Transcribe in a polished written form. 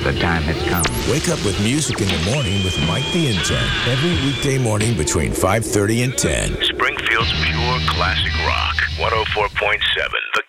The time has come. Wake up with music in the morning with Mike the Intern. Every weekday morning between 5:30 and 10. Springfield's pure classic rock. 104.7 The